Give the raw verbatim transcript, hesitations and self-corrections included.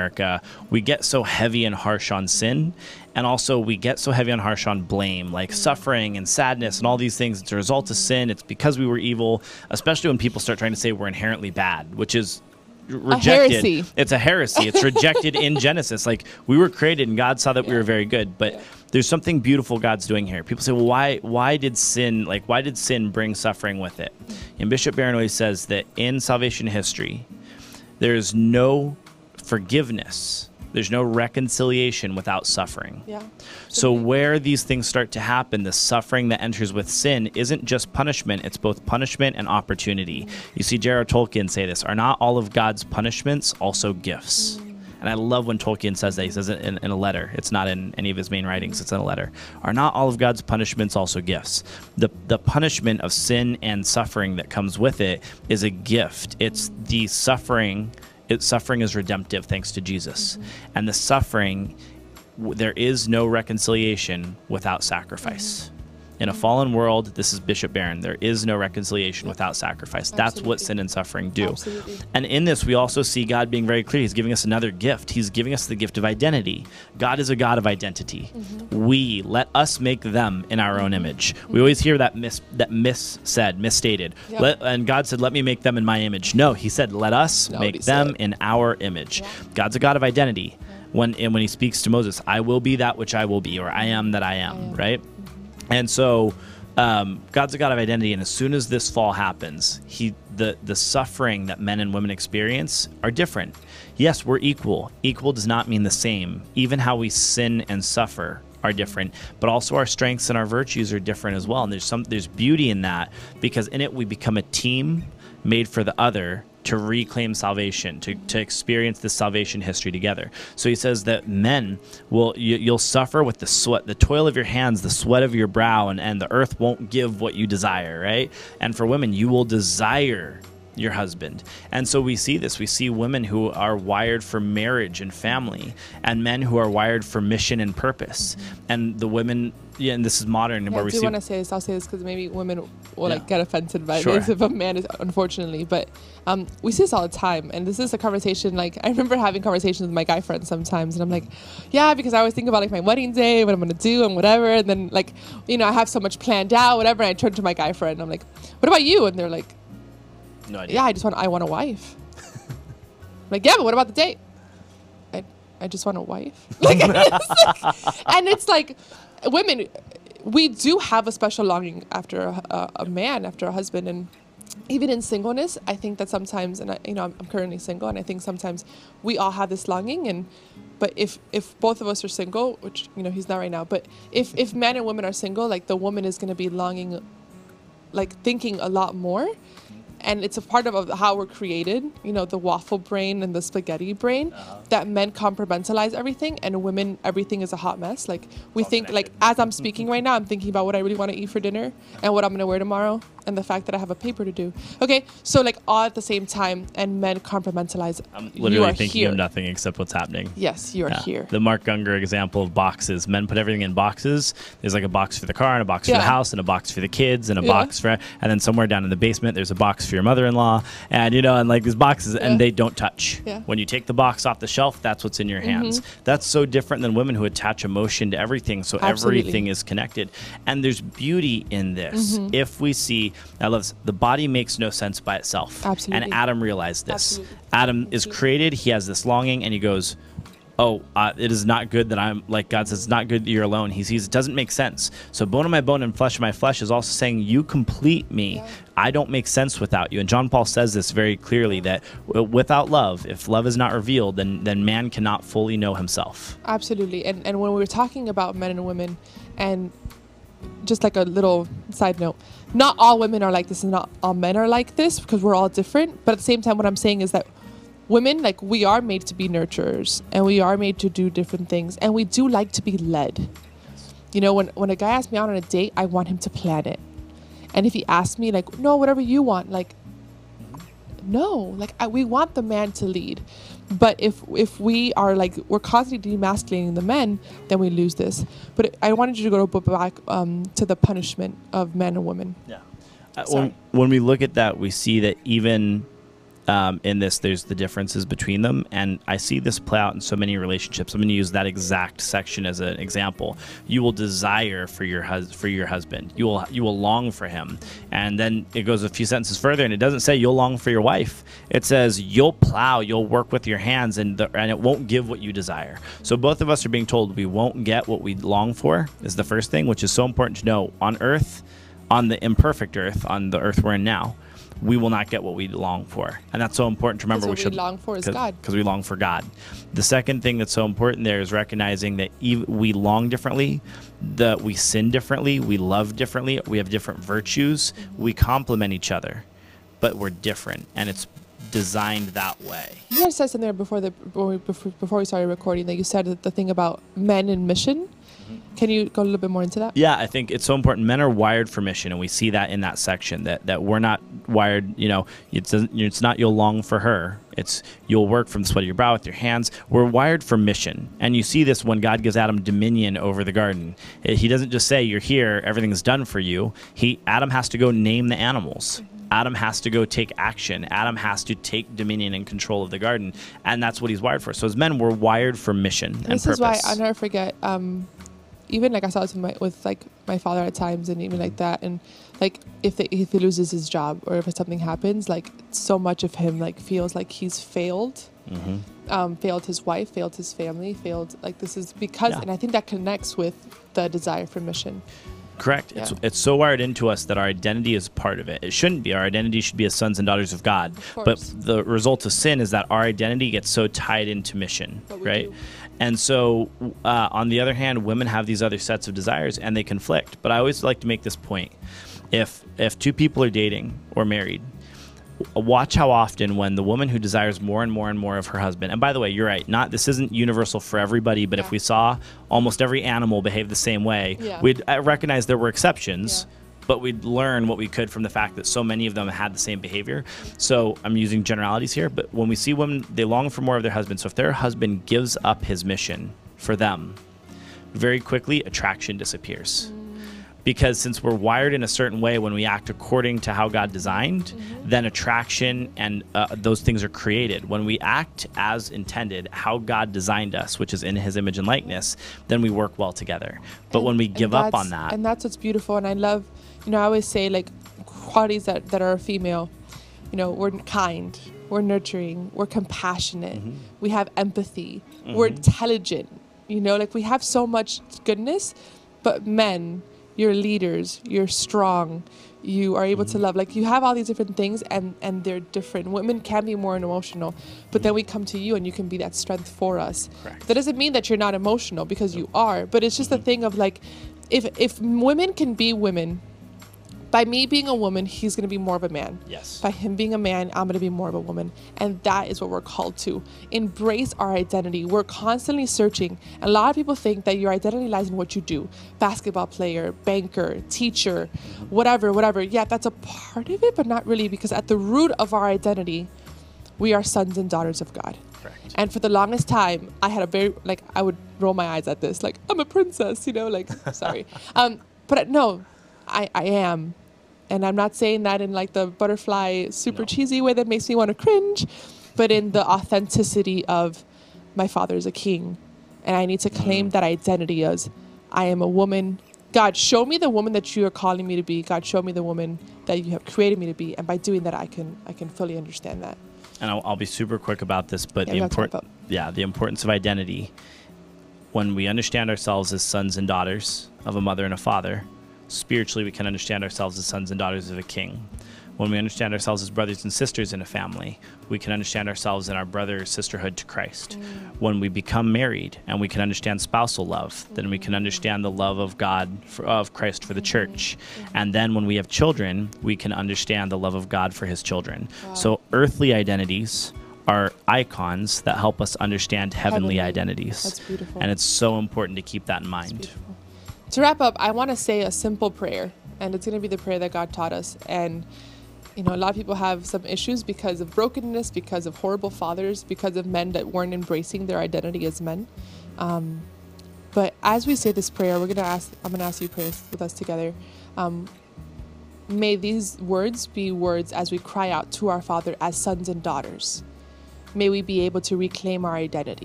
America, we get so heavy and harsh on sin. And also we get so heavy and harsh on blame, like suffering and sadness and all these things. It's a result of sin. It's because we were evil, especially when people start trying to say we're inherently bad, which is rejected. A heresy. It's a heresy. It's rejected in Genesis. Like, we were created and God saw that yeah. we were very good. But yeah. there's something beautiful God's doing here. People say, well, why why did sin, like, why did sin bring suffering with it? And Bishop Barron always says that in salvation history, there's no forgiveness. There's no reconciliation without suffering. Yeah. So where these things start to happen, the suffering that enters with sin isn't just punishment. It's both punishment and opportunity. Mm. You see J R R Tolkien say this, are not all of God's punishments also gifts? Mm. And I love when Tolkien says that. He says it in, in a letter. It's not in any of his main writings. It's in a letter. Are not all of God's punishments also gifts? The, the punishment of sin and suffering that comes with it is a gift. It's the suffering... It, suffering is redemptive thanks to Jesus. Mm-hmm. And the suffering, w- there is no reconciliation without sacrifice. Mm-hmm. In a fallen world, this is Bishop Barron, there is no reconciliation without sacrifice. Absolutely. That's what sin and suffering do. Absolutely. And in this, we also see God being very clear. He's giving us another gift. He's giving us the gift of identity. God is a God of identity. Mm-hmm. We, let us make them in our own image. Mm-hmm. We always hear that mis, that mis said, misstated. Yep. Let, and God said, let me make them in my image. No, he said, let us Nobody make them in our image. Yeah. God's a God of identity. Yeah. When, and when he speaks to Moses, I will be that which I will be, or I am that I am, I am. Right? And so um, God's a God of identity, and as soon as this fall happens, he the, the suffering that men and women experience are different. Yes, we're equal. Equal does not mean the same. Even how we sin and suffer are different, but also our strengths and our virtues are different as well. And there's some there's beauty in that, because in it we become a team made for the other to reclaim salvation, to, to experience this salvation history together. So he says that men will, you, you'll suffer with the sweat, the toil of your hands, the sweat of your brow, and, and the earth won't give what you desire, right? And for women, you will desire your husband. And so we see this. We see women who are wired for marriage and family, and men who are wired for mission and purpose. Mm-hmm. And the women, yeah, and this is modern. Yeah, where we I do see want to say this. I'll say this because maybe women will yeah. like get offended by sure. this if a man is, unfortunately. But um, we see this all the time, and this is a conversation. Like, I remember having conversations with my guy friends sometimes, and I'm like, yeah, because I always think about like my wedding day, what I'm gonna do, and whatever. And then like, you know, I have so much planned out, whatever. And I turn to my guy friend, and I'm like, what about you? And they're like, no idea. Yeah, I just want. I want a wife. I'm like, yeah, but what about the date? I, I just want a wife. Like, and it's like, women, we do have a special longing after a, a, a man, after a husband, and even in singleness, I think that sometimes, and I, you know, I'm, I'm currently single, and I think sometimes we all have this longing. And but if if both of us are single, which you know he's not right now, but if if men and women are single, like the woman is going to be longing, like thinking a lot more. And it's a part of, of how we're created, you know, the waffle brain and the spaghetti brain, uh-huh. that men compartmentalize everything, and women, everything is a hot mess. Like, we think, connected. Like, as I'm speaking right now, I'm thinking about what I really want to eat for dinner and what I'm going to wear tomorrow, and the fact that I have a paper to do. Okay, so, like, all at the same time, and men compartmentalize. I'm literally thinking here. Of nothing except what's happening. Yes, you are yeah. here. The Mark Gungor example of boxes. Men put everything in boxes. There's, like, a box for the car, and a box yeah. for the house, and a box for the kids, and a yeah. box for... And then somewhere down in the basement, there's a box for your mother-in-law, and you know, and like these boxes, yeah. and they don't touch. Yeah. When you take the box off the shelf, that's what's in your hands. Mm-hmm. That's so different than women who attach emotion to everything, so Absolutely. Everything is connected. And there's beauty in this. Mm-hmm. If we see, I love this, the body makes no sense by itself. Absolutely. And Adam realized this. Absolutely. Adam Absolutely. is created, he has this longing, and he goes, oh, uh, it is not good that I'm, like God says, it's not good that you're alone. He sees it doesn't make sense. So bone of my bone and flesh of my flesh is also saying, you complete me. Yeah. I don't make sense without you. And John Paul says this very clearly, that without love, if love is not revealed, then, then man cannot fully know himself. Absolutely. And, and when we were talking about men and women, and just like a little side note, not all women are like this and not all men are like this, because we're all different. But at the same time, what I'm saying is that women, like, we are made to be nurturers, and we are made to do different things, and we do like to be led. You know, when, when a guy asks me out on a date, I want him to plan it. And if he asks me, like, no, whatever you want, like, no, like, I, we want the man to lead. But if if we are, like, we're constantly demasculating the men, then we lose this. But I wanted you to go back um, to the punishment of men and women. Yeah. Uh, when, when we look at that, we see that even... um, in this, there's the differences between them. And I see this play out in so many relationships. I'm going to use that exact section as an example. You will desire for your hus- for your husband. You will you will long for him. And then it goes a few sentences further, and it doesn't say you'll long for your wife. It says you'll plow, you'll work with your hands, and the, and it won't give what you desire. So both of us are being told we won't get what we long for, is the first thing, which is so important to know. On earth, on the imperfect earth, on the earth we're in now, we will not get what we long for. And that's so important to remember. What we we should long for is God. Because we long for God. The second thing that's so important there is recognizing that ev- we long differently, that we sin differently, we love differently, we have different virtues, mm-hmm. we complement each other, but we're different, and it's designed that way. You had said something there before, the, before, we, before we started recording, that you said that the thing about men in mission. Can you go a little bit more into that? Yeah, I think it's so important. Men are wired for mission, and we see that in that section, that, that we're not wired, you know, it's, it's not you'll long for her. It's you'll work from the sweat of your brow with your hands. We're wired for mission. And you see this when God gives Adam dominion over the garden. He doesn't just say, you're here, everything's done for you. He Adam has to go name the animals. Mm-hmm. Adam has to go take action. Adam has to take dominion and control of the garden. And that's what he's wired for. So as men, we're wired for mission and, and this purpose. This is why I'll never forget, um, even like I saw this with, my, with like my father at times, and even like that, and like if they, if he loses his job or if something happens, like so much of him like feels like he's failed, mm-hmm. um, failed his wife, failed his family, failed like this is because, yeah. and I think that connects with the desire for mission. Correct. Yeah. It's it's so wired into us that our identity is part of it. It shouldn't be. Our identity should be as sons and daughters of God. Of but the result of sin is that our identity gets so tied into mission, right? Do. And so, uh, on the other hand, women have these other sets of desires, and they conflict. But I always like to make this point: if if two people are dating or married, watch how often when the woman who desires more and more and more of her husband, and by the way, you're right, not this isn't universal for everybody, but yeah. if we saw almost every animal behave the same way, yeah. we'd recognize there were exceptions, yeah. but we'd learn what we could from the fact that so many of them had the same behavior. So I'm using generalities here, but when we see women, they long for more of their husband. So if their husband gives up his mission for them, very quickly attraction disappears. Mm. Because since we're wired in a certain way when we act according to how God designed, mm-hmm. then attraction and uh, those things are created. When we act as intended, how God designed us, which is in his image and likeness, then we work well together. But and, when we give up on that. And that's what's beautiful. And I love, you know, I always say like qualities that, that are female, you know, we're kind, we're nurturing, we're compassionate, mm-hmm. we have empathy, mm-hmm. we're intelligent, you know, like we have so much goodness, but men, you're leaders, you're strong, you are able mm-hmm. to love. Like you have all these different things, and, and they're different. Women can be more emotional, but then we come to you and you can be that strength for us. Correct. That doesn't mean that you're not emotional, because you are, but it's just mm-hmm. a thing of like, if if women can be women, by me being a woman, he's going to be more of a man. Yes. By him being a man, I'm going to be more of a woman. And that is what we're called to. Embrace our identity. We're constantly searching. And a lot of people think that your identity lies in what you do. Basketball player, banker, teacher, whatever, whatever. Yeah, that's a part of it, but not really, because at the root of our identity, we are sons and daughters of God. Correct. And for the longest time, I had a very, like, I would roll my eyes at this, like, I'm a princess, you know, like, sorry. Um, but no, I, I am. And I'm not saying that in like the butterfly super no. cheesy way that makes me want to cringe, but in the authenticity of my father is a king. And I need to claim mm. that identity as I am a woman. God, show me the woman that you are calling me to be. God, show me the woman that you have created me to be. And by doing that, I can I can fully understand that. And I'll, I'll be super quick about this, but yeah, the import, yeah, the importance of identity. When we understand ourselves as sons and daughters of a mother and a father, spiritually, we can understand ourselves as sons and daughters of a king. When we understand ourselves as brothers and sisters in a family, we can understand ourselves in our brother or sisterhood to Christ. Mm. When we become married and we can understand spousal love, mm. then we can understand the love of God, for, of Christ for the mm. church. Mm. And then when we have children, we can understand the love of God for his children. Wow. So earthly identities are icons that help us understand heavenly, heavenly. identities. That's beautiful. And it's so important to keep that in mind. To wrap up, I want to say a simple prayer, and it's going to be the prayer that God taught us. And, you know, a lot of people have some issues because of brokenness, because of horrible fathers, because of men that weren't embracing their identity as men. Um, but as we say this prayer, we're going to ask, I'm going to ask you to pray with us together. Um, may these words be words as we cry out to our Father as sons and daughters. May we be able to reclaim our identity.